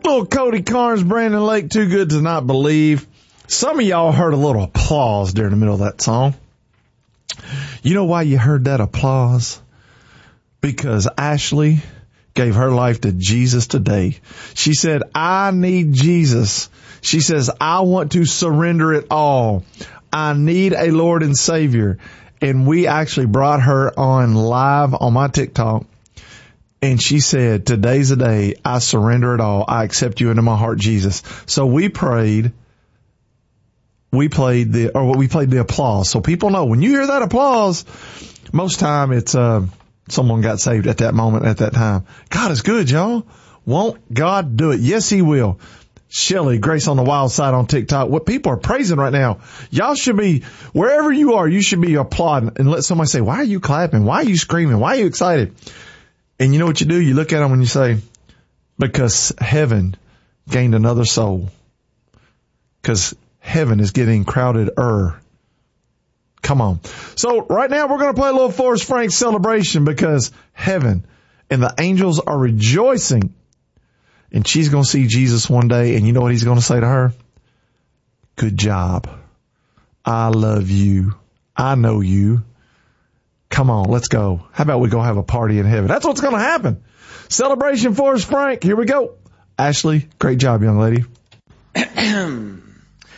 Little Cody Carnes, Brandon Lake, Too Good to Not Believe. Some of y'all heard a little applause during the middle of that song. You know why you heard that applause? Because Ashley gave her life to Jesus today. She said, I need Jesus. She says, I want to surrender it all. I need a Lord and Savior. And we actually brought her on live on my TikTok. And she said, today's the day I surrender it all. I accept you into my heart, Jesus. So we played the applause. So people know when you hear that applause, most time it's, someone got saved at that moment, at that time. God is good, y'all. Won't God do it? Yes, he will. Shelly, Grace on the Wild Side on TikTok. What people are praising right now. Y'all should be, wherever you are, you should be applauding and let somebody say, why are you clapping? Why are you screaming? Why are you excited? And you know what you do? You look at them and you say, because heaven gained another soul. Because heaven is getting crowded. Come on. So right now we're going to play a little Forrest Frank Celebration because heaven and the angels are rejoicing. And she's going to see Jesus one day. And you know what he's going to say to her? Good job. I love you. I know you. Come on, let's go. How about we go have a party in heaven? That's what's going to happen. Celebration Forrest Frank. Here we go. Ashley, great job, young lady.